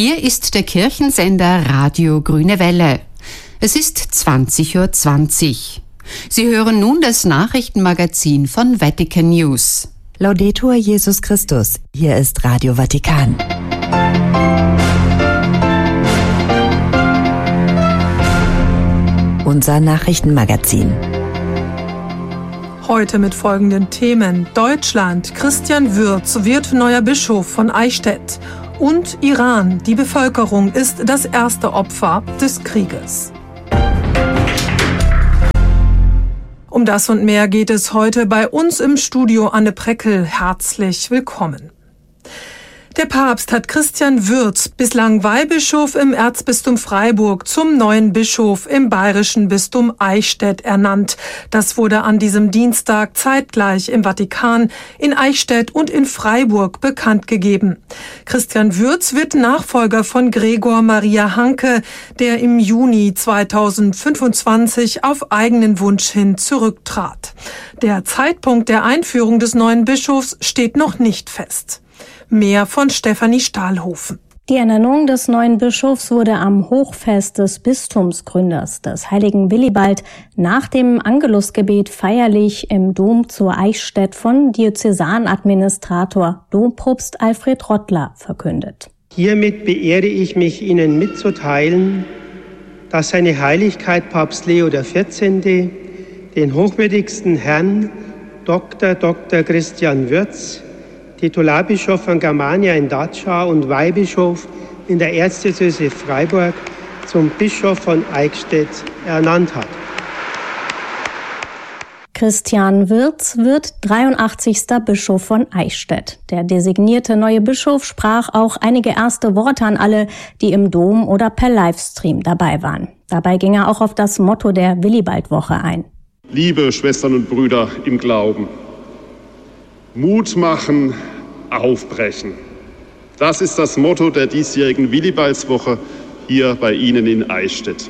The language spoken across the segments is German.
Hier ist der Kirchensender Radio Grüne Welle. Es ist 20:20 Uhr. Sie hören nun das Nachrichtenmagazin von Vatican News. Laudetur Jesus Christus. Hier ist Radio Vatikan. Unser Nachrichtenmagazin. Heute mit folgenden Themen. Deutschland, Christian Würz wird neuer Bischof von Eichstätt. Und Iran, die Bevölkerung ist das erste Opfer des Krieges. Um das und mehr geht es heute bei uns im Studio. Anne Preckel, herzlich willkommen. Der Papst hat Christian Würz, bislang Weihbischof im Erzbistum Freiburg, zum neuen Bischof im bayerischen Bistum Eichstätt ernannt. Das wurde an diesem Dienstag zeitgleich im Vatikan, in Eichstätt und in Freiburg bekannt gegeben. Christian Würz wird Nachfolger von Gregor Maria Hanke, der im Juni 2025 auf eigenen Wunsch hin zurücktrat. Der Zeitpunkt der Einführung des neuen Bischofs steht noch nicht fest. Mehr von Stefanie Stahlhofen. Die Ernennung des neuen Bischofs wurde am Hochfest des Bistumsgründers, des heiligen Willibald, nach dem Angelusgebet feierlich im Dom zu Eichstätt von Diözesanadministrator Dompropst Alfred Rottler verkündet. Hiermit beehre ich mich, Ihnen mitzuteilen, dass seine Heiligkeit Papst Leo XIV. Den hochwürdigsten Herrn Dr. Christian Würz, Titularbischof von Germania in Dachau und Weihbischof in der Erzdiözese Freiburg, zum Bischof von Eichstätt ernannt hat. Christian Würz wird 83. Bischof von Eichstätt. Der designierte neue Bischof sprach auch einige erste Worte an alle, die im Dom oder per Livestream dabei waren. Dabei ging er auch auf das Motto der Willibald-Woche ein. Liebe Schwestern und Brüder im Glauben, Mut machen, aufbrechen. Das ist das Motto der diesjährigen Willibaldswoche hier bei Ihnen in Eichstätt.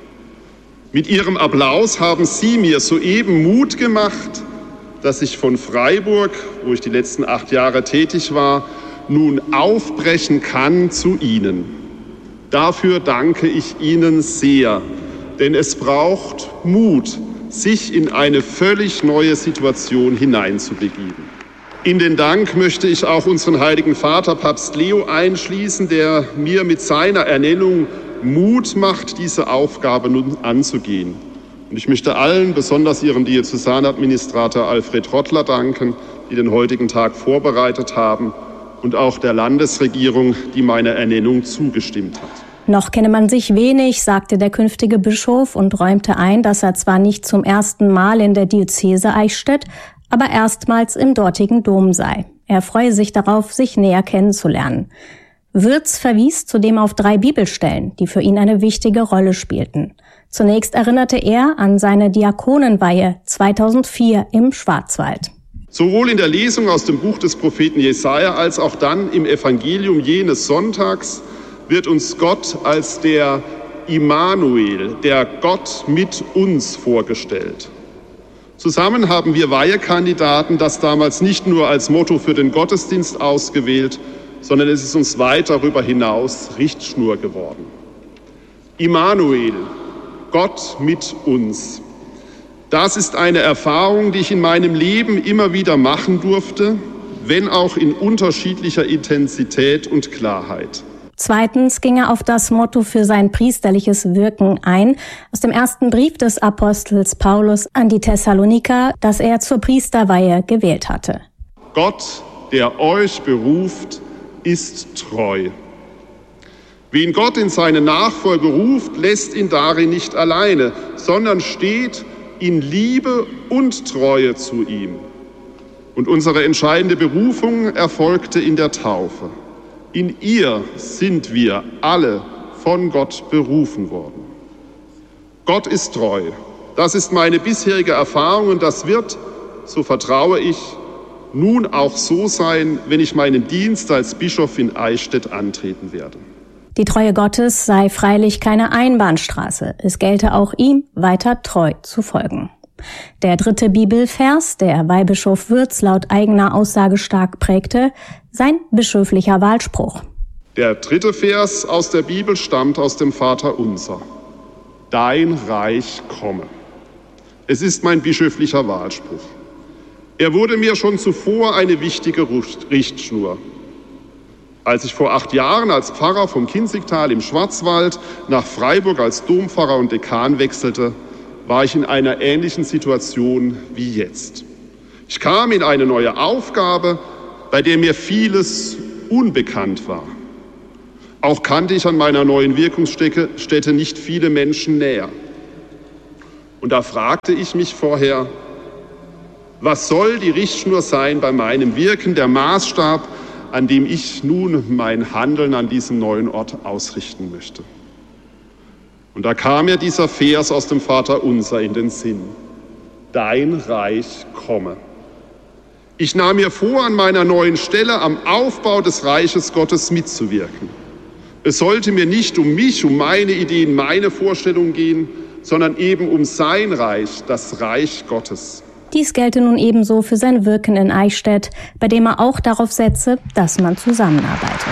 Mit Ihrem Applaus haben Sie mir soeben Mut gemacht, dass ich von Freiburg, wo ich die letzten 8 Jahre tätig war, nun aufbrechen kann zu Ihnen. Dafür danke ich Ihnen sehr, denn es braucht Mut, sich in eine völlig neue Situation hineinzubegeben. In den Dank möchte ich auch unseren Heiligen Vater Papst Leo einschließen, der mir mit seiner Ernennung Mut macht, diese Aufgabe nun anzugehen. Und ich möchte allen, besonders Ihrem Diözesanadministrator Alfred Rottler, danken, die den heutigen Tag vorbereitet haben, und auch der Landesregierung, die meiner Ernennung zugestimmt hat. Noch kenne man sich wenig, sagte der künftige Bischof und räumte ein, dass er zwar nicht zum ersten Mal in der Diözese Eichstätt, aber erstmals im dortigen Dom sei. Er freue sich darauf, sich näher kennenzulernen. Würz verwies zudem auf 3 Bibelstellen, die für ihn eine wichtige Rolle spielten. Zunächst erinnerte er an seine Diakonenweihe 2004 im Schwarzwald. Sowohl in der Lesung aus dem Buch des Propheten Jesaja als auch dann im Evangelium jenes Sonntags wird uns Gott als der Immanuel, der Gott mit uns, vorgestellt. Zusammen haben wir Weihekandidaten das damals nicht nur als Motto für den Gottesdienst ausgewählt, sondern es ist uns weit darüber hinaus Richtschnur geworden. Immanuel, Gott mit uns. Das ist eine Erfahrung, die ich in meinem Leben immer wieder machen durfte, wenn auch in unterschiedlicher Intensität und Klarheit. Zweitens ging er auf das Motto für sein priesterliches Wirken ein, aus dem ersten Brief des Apostels Paulus an die Thessaloniker, das er zur Priesterweihe gewählt hatte. Gott, der euch beruft, ist treu. Wen Gott in seine Nachfolge ruft, lässt ihn darin nicht alleine, sondern steht in Liebe und Treue zu ihm. Und unsere entscheidende Berufung erfolgte in der Taufe. In ihr sind wir alle von Gott berufen worden. Gott ist treu. Das ist meine bisherige Erfahrung und das wird, so vertraue ich, nun auch so sein, wenn ich meinen Dienst als Bischof in Eichstätt antreten werde. Die Treue Gottes sei freilich keine Einbahnstraße. Es gelte auch ihm weiter treu zu folgen. Der 3. Bibelvers, der Weihbischof Würz laut eigener Aussage stark prägte, sein bischöflicher Wahlspruch. Der dritte Vers aus der Bibel stammt aus dem Vaterunser. Dein Reich komme. Es ist mein bischöflicher Wahlspruch. Er wurde mir schon zuvor eine wichtige Richtschnur. Als ich vor 8 Jahren als Pfarrer vom Kinzigtal im Schwarzwald nach Freiburg als Dompfarrer und Dekan wechselte, war ich in einer ähnlichen Situation wie jetzt. Ich kam in eine neue Aufgabe, bei der mir vieles unbekannt war. Auch kannte ich an meiner neuen Wirkungsstätte nicht viele Menschen näher. Und da fragte ich mich vorher, was soll die Richtschnur sein bei meinem Wirken, der Maßstab, an dem ich nun mein Handeln an diesem neuen Ort ausrichten möchte? Und da kam mir dieser Vers aus dem Vaterunser in den Sinn. Dein Reich komme. Ich nahm mir vor, an meiner neuen Stelle am Aufbau des Reiches Gottes mitzuwirken. Es sollte mir nicht um mich, um meine Ideen, meine Vorstellungen gehen, sondern eben um sein Reich, das Reich Gottes. Dies gelte nun ebenso für sein Wirken in Eichstätt, bei dem er auch darauf setze, dass man zusammenarbeite.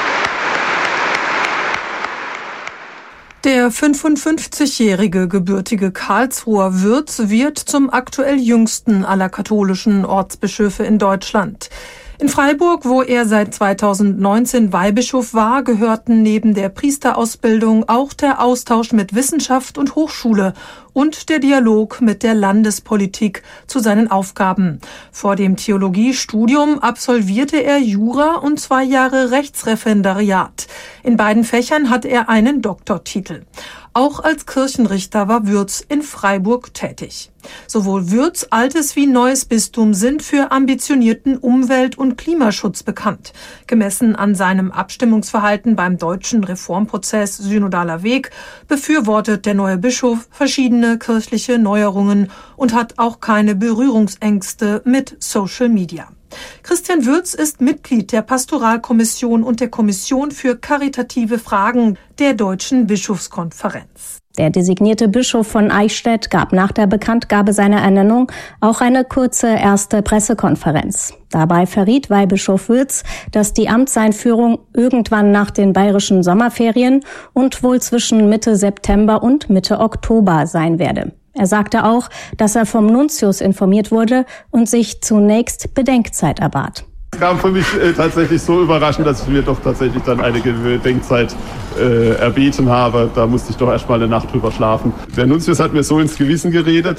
Der 55-jährige gebürtige Karlsruher Würz wird zum aktuell jüngsten aller katholischen Ortsbischöfe in Deutschland. In Freiburg, wo er seit 2019 Weihbischof war, gehörten neben der Priesterausbildung auch der Austausch mit Wissenschaft und Hochschule und der Dialog mit der Landespolitik zu seinen Aufgaben. Vor dem Theologiestudium absolvierte er Jura und 2 Jahre Rechtsreferendariat. In beiden Fächern hat er einen Doktortitel. Auch als Kirchenrichter war Würz in Freiburg tätig. Sowohl Würz altes wie neues Bistum sind für ambitionierten Umwelt- und Klimaschutz bekannt. Gemessen an seinem Abstimmungsverhalten beim deutschen Reformprozess Synodaler Weg befürwortet der neue Bischof verschiedene kirchliche Neuerungen und hat auch keine Berührungsängste mit Social Media. Christian Würz ist Mitglied der Pastoralkommission und der Kommission für karitative Fragen der Deutschen Bischofskonferenz. Der designierte Bischof von Eichstätt gab nach der Bekanntgabe seiner Ernennung auch eine kurze erste Pressekonferenz. Dabei verriet Weihbischof Würz, dass die Amtseinführung irgendwann nach den bayerischen Sommerferien und wohl zwischen Mitte September und Mitte Oktober sein werde. Er sagte auch, dass er vom Nuntius informiert wurde und sich zunächst Bedenkzeit erbat. Es kam für mich tatsächlich so überraschend, dass ich mir doch tatsächlich dann eine Bedenkzeit erbeten habe. Da musste ich doch erst mal eine Nacht drüber schlafen. Der Nuntius hat mir so ins Gewissen geredet,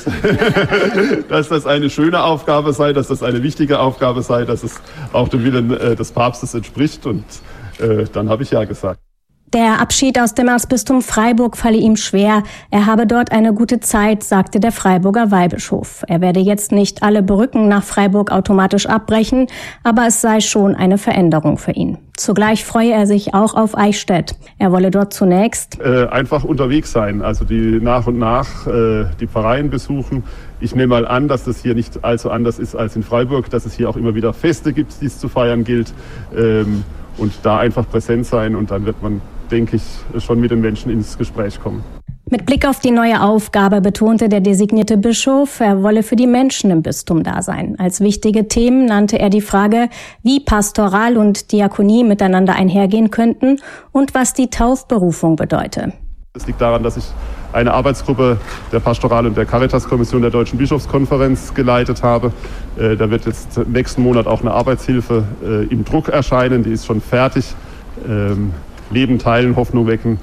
dass das eine schöne Aufgabe sei, dass das eine wichtige Aufgabe sei, dass es auch dem Willen des Papstes entspricht. Und dann habe ich ja gesagt. Der Abschied aus dem Erzbistum Freiburg falle ihm schwer. Er habe dort eine gute Zeit, sagte der Freiburger Weihbischof. Er werde jetzt nicht alle Brücken nach Freiburg automatisch abbrechen, aber es sei schon eine Veränderung für ihn. Zugleich freue er sich auch auf Eichstätt. Er wolle dort zunächst einfach unterwegs sein, also die nach und nach die Pfarreien besuchen. Ich nehme mal an, dass das hier nicht allzu anders ist als in Freiburg, dass es hier auch immer wieder Feste gibt, die es zu feiern gilt. Und da einfach präsent sein und dann wird man, denke ich, schon mit den Menschen ins Gespräch kommen. Mit Blick auf die neue Aufgabe betonte der designierte Bischof, er wolle für die Menschen im Bistum da sein. Als wichtige Themen nannte er die Frage, wie Pastoral und Diakonie miteinander einhergehen könnten und was die Taufberufung bedeute. Es liegt daran, dass ich eine Arbeitsgruppe der Pastoral- und der Caritas-Kommission der Deutschen Bischofskonferenz geleitet habe. Da wird jetzt nächsten Monat auch eine Arbeitshilfe im Druck erscheinen. Die ist schon fertig. Leben teilen, Hoffnung wecken,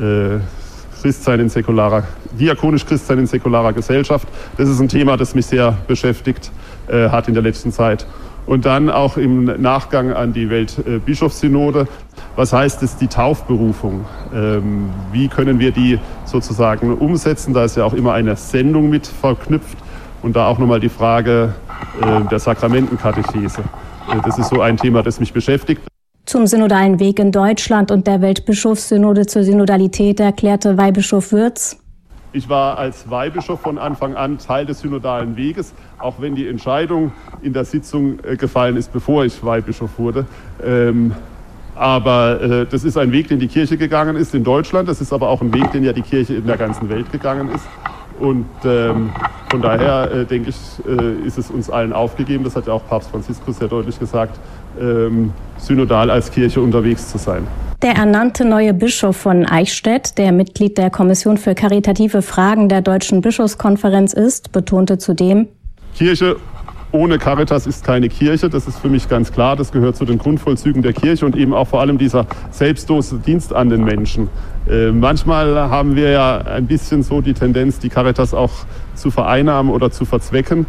Christsein in diakonisch Christsein in säkularer Gesellschaft. Das ist ein Thema, das mich sehr beschäftigt hat in der letzten Zeit. Und dann auch im Nachgang an die Weltbischofssynode. Was heißt es, die Taufberufung? Wie können wir die sozusagen umsetzen? Da ist ja auch immer eine Sendung mit verknüpft. Und da auch nochmal die Frage der Sakramentenkatechese. Das ist so ein Thema, das mich beschäftigt. Zum synodalen Weg in Deutschland und der Weltbischofssynode zur Synodalität erklärte Weihbischof Würz: Ich war als Weihbischof von Anfang an Teil des synodalen Weges, auch wenn die Entscheidung in der Sitzung gefallen ist, bevor ich Weihbischof wurde. Aber das ist ein Weg, den die Kirche gegangen ist in Deutschland. Das ist aber auch ein Weg, den ja die Kirche in der ganzen Welt gegangen ist. Und von daher, denke ich, ist es uns allen aufgegeben, das hat ja auch Papst Franziskus sehr deutlich gesagt, synodal als Kirche unterwegs zu sein. Der ernannte neue Bischof von Eichstätt, der Mitglied der Kommission für karitative Fragen der Deutschen Bischofskonferenz ist, betonte zudem: Kirche ohne Caritas ist keine Kirche, das ist für mich ganz klar. Das gehört zu den Grundvollzügen der Kirche und eben auch vor allem dieser selbstlose Dienst an den Menschen. Manchmal haben wir ja ein bisschen so die Tendenz, die Caritas auch zu vereinnahmen oder zu verzwecken.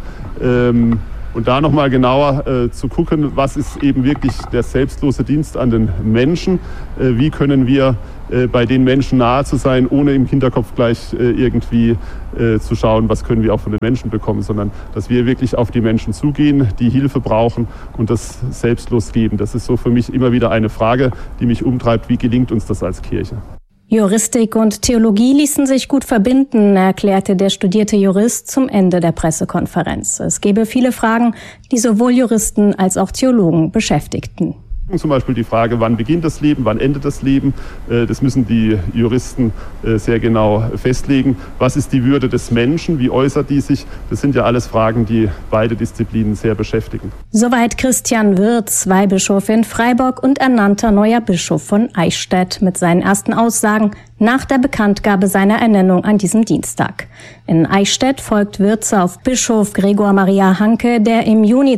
Und da nochmal genauer zu gucken, was ist eben wirklich der selbstlose Dienst an den Menschen? Wie können wir bei den Menschen nahe zu sein, ohne im Hinterkopf gleich irgendwie zu schauen, was können wir auch von den Menschen bekommen, sondern dass wir wirklich auf die Menschen zugehen, die Hilfe brauchen und das selbstlos geben. Das ist so für mich immer wieder eine Frage, die mich umtreibt, wie gelingt uns das als Kirche? Juristik und Theologie ließen sich gut verbinden, erklärte der studierte Jurist zum Ende der Pressekonferenz. Es gebe viele Fragen, die sowohl Juristen als auch Theologen beschäftigten. Zum Beispiel die Frage, wann beginnt das Leben, wann endet das Leben. Das müssen die Juristen sehr genau festlegen. Was ist die Würde des Menschen? Wie äußert die sich? Das sind ja alles Fragen, die beide Disziplinen sehr beschäftigen. Soweit Christian Wirz, Weihbischof in Freiburg und ernannter neuer Bischof von Eichstätt, mit seinen ersten Aussagen nach der Bekanntgabe seiner Ernennung an diesem Dienstag. In Eichstätt folgt Wirz auf Bischof Gregor Maria Hanke, der im Juni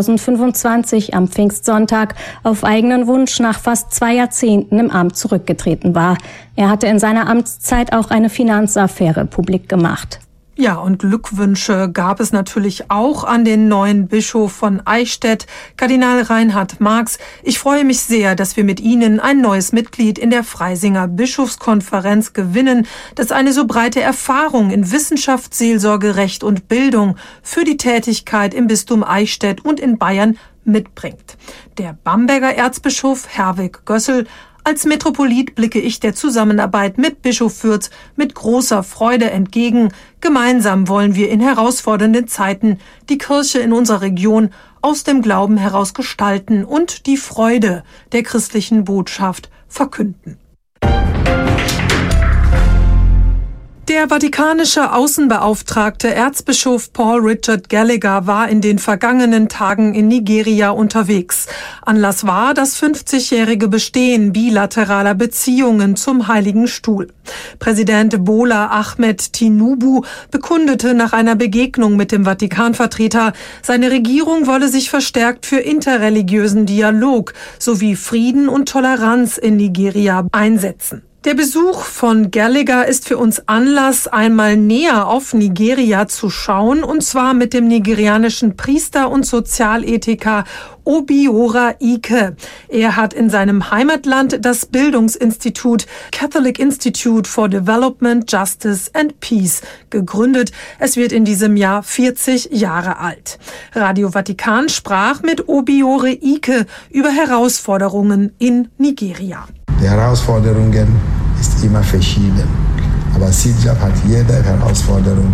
2025 am Pfingstsonntag auf eigenen Wunsch nach fast 2 Jahrzehnten im Amt zurückgetreten war. Er hatte in seiner Amtszeit auch eine Finanzaffäre publik gemacht. Ja, und Glückwünsche gab es natürlich auch an den neuen Bischof von Eichstätt, Kardinal Reinhard Marx. Ich freue mich sehr, dass wir mit Ihnen ein neues Mitglied in der Freisinger Bischofskonferenz gewinnen, das eine so breite Erfahrung in Wissenschaft, Seelsorge, Recht und Bildung für die Tätigkeit im Bistum Eichstätt und in Bayern mitbringt. Der Bamberger Erzbischof Herwig Gössel: Als Metropolit blicke ich der Zusammenarbeit mit Bischof Wirz mit großer Freude entgegen. Gemeinsam wollen wir in herausfordernden Zeiten die Kirche in unserer Region aus dem Glauben heraus gestalten und die Freude der christlichen Botschaft verkünden. Der vatikanische Außenbeauftragte Erzbischof Paul Richard Gallagher war in den vergangenen Tagen in Nigeria unterwegs. Anlass war das 50-jährige Bestehen bilateraler Beziehungen zum Heiligen Stuhl. Präsident Bola Ahmed Tinubu bekundete nach einer Begegnung mit dem Vatikanvertreter, seine Regierung wolle sich verstärkt für interreligiösen Dialog sowie Frieden und Toleranz in Nigeria einsetzen. Der Besuch von Gallagher ist für uns Anlass, einmal näher auf Nigeria zu schauen, und zwar mit dem nigerianischen Priester und Sozialethiker Obiora Ike. Er hat in seinem Heimatland das Bildungsinstitut Catholic Institute for Development, Justice and Peace gegründet. Es wird in diesem Jahr 40 Jahre alt. Radio Vatikan sprach mit Obiora Ike über Herausforderungen in Nigeria. Die Herausforderungen ist immer verschieden. Aber CIGAP hat jede Herausforderung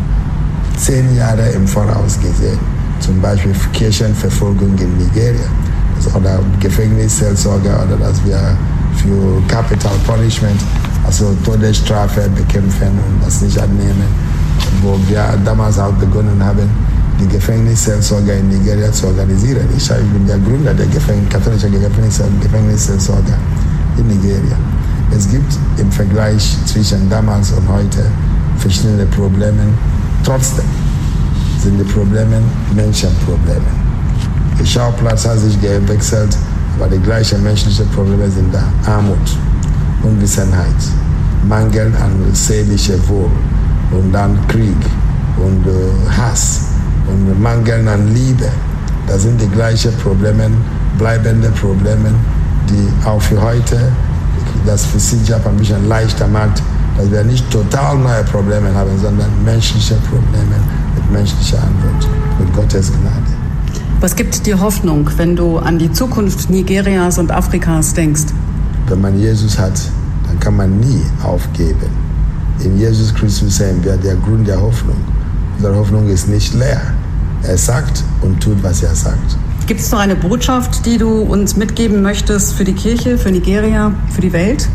10 Jahre im Voraus gesehen. Zum Beispiel Kirchenverfolgung in Nigeria oder Gefängnisseelsorge, oder dass wir für Capital Punishment, also Todesstrafe, bekämpfen und das nicht annehmen. Wo wir damals auch begonnen haben, die Gefängnisseelsorge in Nigeria zu organisieren. Ich bin der Gründer der katholischen Gefängnisseelsorge in Nigeria. Es gibt im Vergleich zwischen damals und heute verschiedene Probleme. Trotzdem sind die Probleme Menschenprobleme. Der Schauplatz hat sich gewechselt, aber die gleichen menschlichen Probleme sind da. Armut, Unwissenheit, Mangel an seelischem Wohl und dann Krieg und Hass und Mangel an Liebe. Das sind die gleichen Probleme, bleibende Probleme, die auch für heute das für CIGAP ein bisschen leichter macht, dass wir nicht total neue Probleme haben, sondern menschliche Probleme mit menschlicher Antwort, mit Gottes Gnade. Was gibt dir Hoffnung, wenn du an die Zukunft Nigerias und Afrikas denkst? Wenn man Jesus hat, dann kann man nie aufgeben. In Jesus Christus sehen wir der Grund der Hoffnung. Unsere Hoffnung ist nicht leer. Er sagt und tut, was er sagt. Gibt es noch eine Botschaft, die du uns mitgeben möchtest für die Kirche, für Nigeria, für die Welt?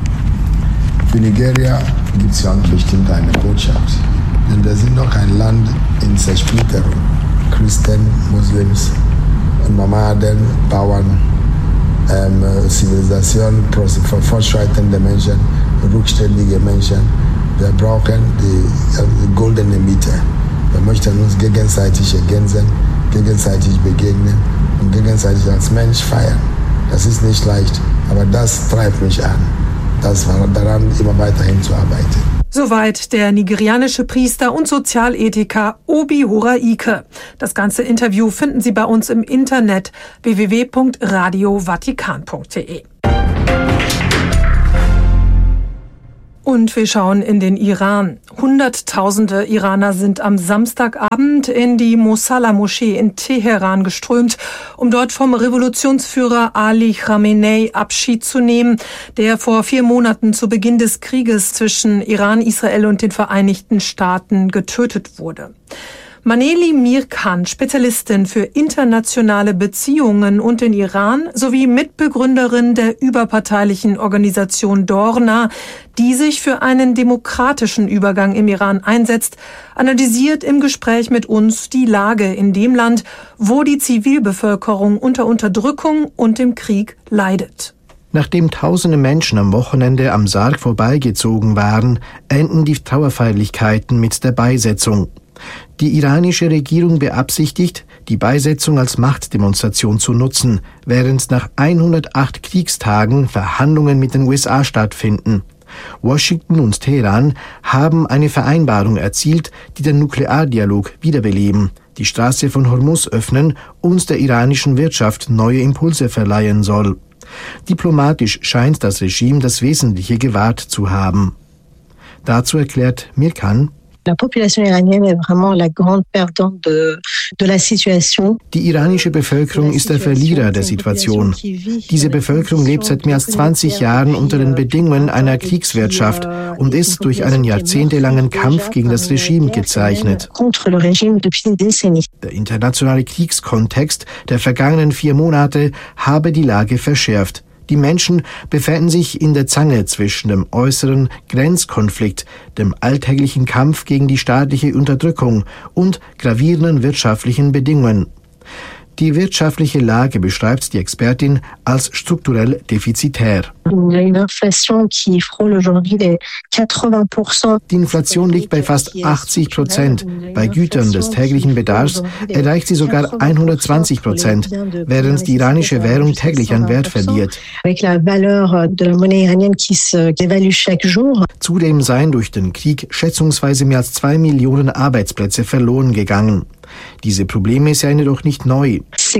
Für Nigeria gibt es ganz bestimmt eine Botschaft. Denn wir sind noch ein Land in Zersplitterung. Christen, Muslims, Nomaden, Bauern Zivilisation, fortschreitende Menschen, rückständige Menschen. Wir brauchen die goldene Mitte. Wir möchten uns gegenseitig ergänzen, gegenseitig begegnen und gegenseitig als Mensch feiern. Das ist nicht leicht, aber das treibt mich an, daran immer weiterhin zu arbeiten. Soweit der nigerianische Priester und Sozialethiker Obi-Hora Ike. Das ganze Interview finden Sie bei uns im Internet www.radiovatikan.de. Und wir schauen in den Iran. Hunderttausende Iraner sind am Samstagabend in die Mosalla-Moschee in Teheran geströmt, um dort vom Revolutionsführer Ali Khamenei Abschied zu nehmen, der vor 4 Monaten zu Beginn des Krieges zwischen Iran, Israel und den Vereinigten Staaten getötet wurde. Maneli Mirkan, Spezialistin für internationale Beziehungen und den Iran sowie Mitbegründerin der überparteilichen Organisation Dorna, die sich für einen demokratischen Übergang im Iran einsetzt, analysiert im Gespräch mit uns die Lage in dem Land, wo die Zivilbevölkerung unter Unterdrückung und dem Krieg leidet. Nachdem tausende Menschen am Wochenende am Sarg vorbeigezogen waren, enden die Trauerfeierlichkeiten mit der Beisetzung. Die iranische Regierung beabsichtigt, die Beisetzung als Machtdemonstration zu nutzen, während nach 108 Kriegstagen Verhandlungen mit den USA stattfinden. Washington und Teheran haben eine Vereinbarung erzielt, die den Nukleardialog wiederbeleben, die Straße von Hormuz öffnen und der iranischen Wirtschaft neue Impulse verleihen soll. Diplomatisch scheint das Regime das Wesentliche gewahrt zu haben. Dazu erklärt Mirkan: La population iranienne est vraiment la grande perdante de la situation. Die iranische Bevölkerung ist der Verlierer der Situation. Diese Bevölkerung lebt seit mehr als 20 Jahren unter den Bedingungen einer Kriegswirtschaft und ist durch einen jahrzehntelangen Kampf gegen das Regime gezeichnet. Der internationale Kriegskontext der vergangenen 4 Monate habe die Lage verschärft. Die Menschen befänden sich in der Zange zwischen dem äußeren Grenzkonflikt, dem alltäglichen Kampf gegen die staatliche Unterdrückung und gravierenden wirtschaftlichen Bedingungen. Die wirtschaftliche Lage beschreibt die Expertin als strukturell defizitär. Die Inflation liegt bei fast 80%. Bei Gütern des täglichen Bedarfs erreicht sie sogar 120%, während die iranische Währung täglich an Wert verliert. Zudem seien durch den Krieg schätzungsweise mehr als 2 Millionen Arbeitsplätze verloren gegangen. Diese Probleme seien jedoch nicht neu.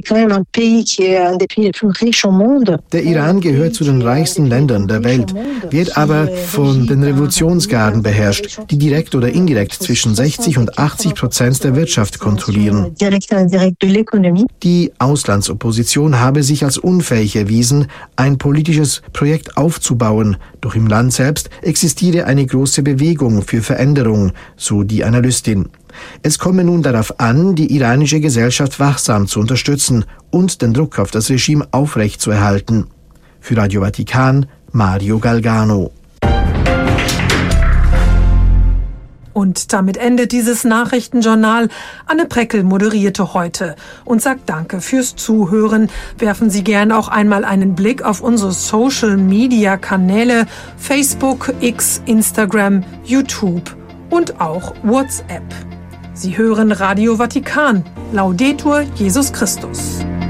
Der Iran gehört zu den reichsten Ländern der Welt, wird aber von den Revolutionsgarden beherrscht, die direkt oder indirekt zwischen 60% und 80% der Wirtschaft kontrollieren. Die Auslandsopposition habe sich als unfähig erwiesen, ein politisches Projekt aufzubauen, doch im Land selbst existiere eine große Bewegung für Veränderung, so die Analystin. Es komme nun darauf an, die iranische Gesellschaft wachsam zu unterstützen und den Druck auf das Regime aufrechtzuerhalten. Für Radio Vatikan, Mario Galgano. Und damit endet dieses Nachrichtenjournal. Anne Preckel moderierte heute und sagt Danke fürs Zuhören. Werfen Sie gern auch einmal einen Blick auf unsere Social-Media-Kanäle Facebook, X, Instagram, YouTube und auch WhatsApp. Sie hören Radio Vatikan. Laudetur Jesus Christus.